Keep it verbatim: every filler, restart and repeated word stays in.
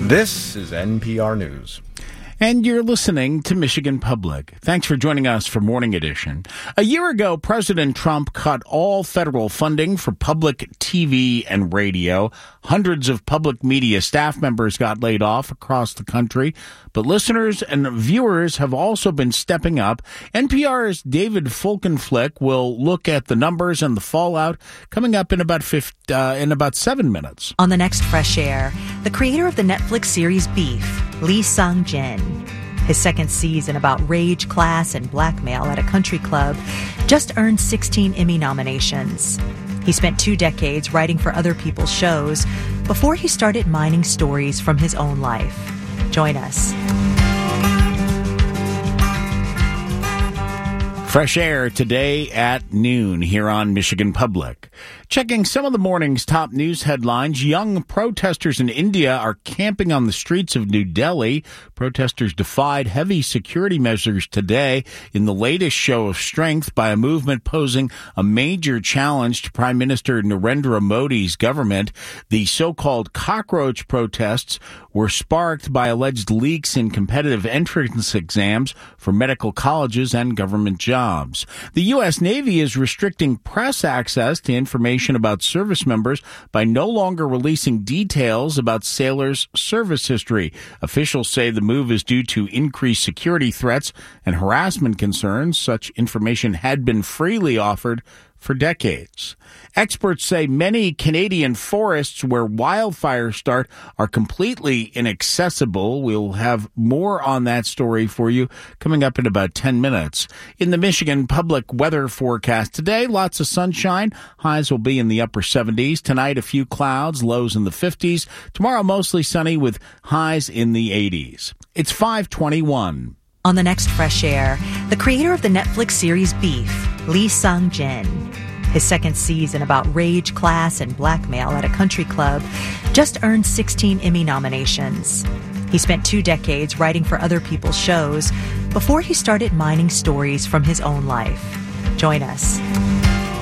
This is N P R News. And you're listening to Michigan Public. Thanks for joining us for Morning Edition. A year ago, President Trump cut all federal funding for public T V and radio. Hundreds of public media staff members got laid off across the country. But listeners and viewers have also been stepping up. N P R's David Folkenflik will look at the numbers and the fallout coming up in about fifty, uh, in about seven minutes. On the next Fresh Air, the creator of the Netflix series Beef, Lee Sung-jin. His second season about rage, class, and blackmail at a country club just earned sixteen Emmy nominations. He spent two decades writing for other people's shows before he started mining stories from his own life. Join us. Fresh Air today at noon here on Michigan Public. Checking some of the morning's top news headlines, young protesters in India are camping on the streets of New Delhi. Protesters defied heavy security measures today in the latest show of strength by a movement posing a major challenge to Prime Minister Narendra Modi's government. The so-called cockroach protests were sparked by alleged leaks in competitive entrance exams for medical colleges and government jobs. The U S. Navy is restricting press access to information about service members by no longer releasing details about sailors' service history. Officials say the move is due to increased security threats and harassment concerns. Such information had been freely offered for decades. Experts say many Canadian forests where wildfires start are completely inaccessible. We'll have more on that story for you coming up in about ten minutes. In the Michigan Public weather forecast today, lots of sunshine. Highs will be in the upper seventies. Tonight, a few clouds, lows in the fifties. Tomorrow, mostly sunny with highs in the eighties. It's five twenty-one. On the next Fresh Air, the creator of the Netflix series Beef, Lee Sung-jin. His second season about rage, class, and blackmail at a country club just earned sixteen Emmy nominations. He spent two decades writing for other people's shows before he started mining stories from his own life. Join us.